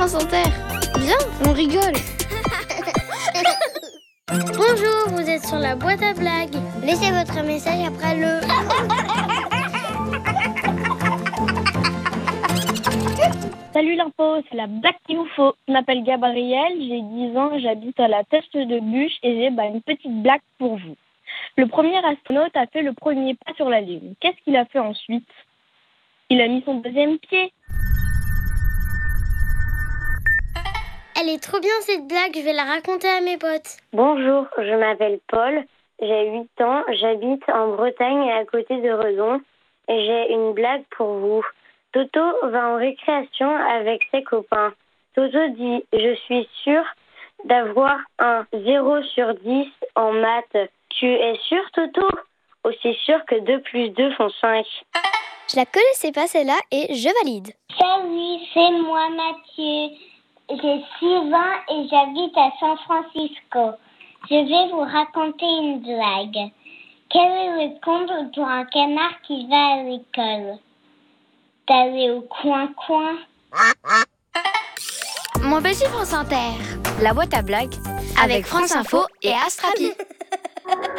France Inter. Viens, on rigole. Bonjour, vous êtes sur la boîte à blagues. Laissez votre message après le... Salut l'info, c'est la blague qu'il vous faut. Je m'appelle Gabriel, j'ai 10 ans, j'habite à la Teste de Bûche et j'ai une petite blague pour vous. Le premier astronaute a fait le premier pas sur la Lune. Qu'est-ce qu'il a fait ensuite? Il a mis son deuxième pied. Elle est trop bien cette blague, je vais la raconter à mes potes. Bonjour, je m'appelle Paul, j'ai 8 ans, j'habite en Bretagne à côté de Redon et j'ai une blague pour vous. Toto va en récréation avec ses copains. Toto dit « Je suis sûr d'avoir un 0 sur 10 en maths. Tu es sûr, Toto? Aussi sûr que 2 plus 2 font 5. » Je la connaissais pas celle-là et je valide. Salut, c'est moi Mathieu. J'ai 6 ans et j'habite à San Francisco. Je vais vous raconter une blague. Quel est le compte pour un canard qui va à l'école? D'aller au coin-coin. Mon petit France Inter. La boîte à blagues avec France Info et Astrapi.